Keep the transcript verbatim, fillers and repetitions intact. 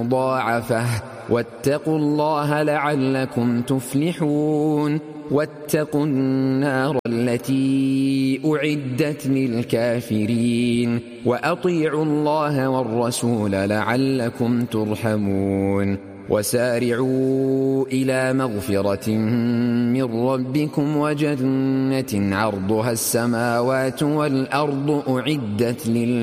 مضاعفة واتقوا الله لعلكم تفلحون واتقوا النار التي أعدت للكافرين وأطيعوا الله والرسول لعلكم ترحمون وسارعوا إلى مغفرة من ربكم وجنة عرضها السماوات والأرض أعدت للكافرين